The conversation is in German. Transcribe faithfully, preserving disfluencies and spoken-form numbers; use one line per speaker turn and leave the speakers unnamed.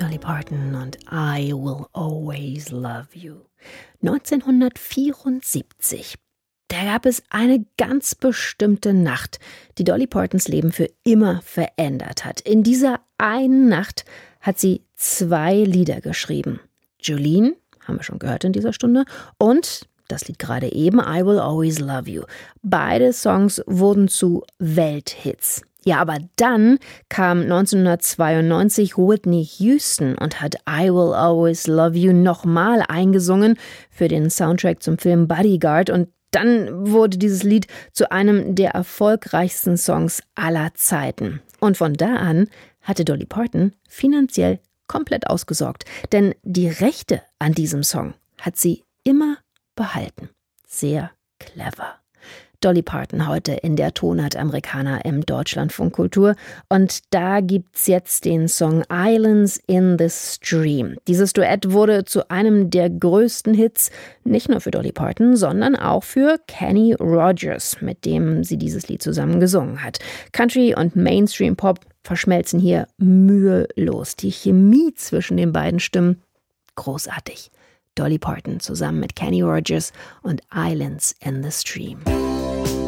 Dolly Parton und I Will Always Love You. neunzehnhundertvierundsiebzig. Da gab es eine ganz bestimmte Nacht, die Dolly Partons Leben für immer verändert hat. In dieser einen Nacht hat sie zwei Lieder geschrieben. Jolene, haben wir schon gehört in dieser Stunde, und das Lied gerade eben, I Will Always Love You. Beide Songs wurden zu Welthits. Ja, aber dann kam neunzehnhundertzweiundneunzig Whitney Houston und hat I Will Always Love You nochmal eingesungen für den Soundtrack zum Film Bodyguard, und dann wurde dieses Lied zu einem der erfolgreichsten Songs aller Zeiten. Und von da an hatte Dolly Parton finanziell komplett ausgesorgt, denn die Rechte an diesem Song hat sie immer behalten. Sehr clever. Dolly Parton heute in der Tonart Americana im Deutschlandfunk Kultur. Und da gibt's jetzt den Song Islands in the Stream. Dieses Duett wurde zu einem der größten Hits, nicht nur für Dolly Parton, sondern auch für Kenny Rogers, mit dem sie dieses Lied zusammen gesungen hat. Country und Mainstream Pop verschmelzen hier mühelos. Die Chemie zwischen den beiden Stimmen, großartig. Dolly Parton zusammen mit Kenny Rogers und Islands in the Stream.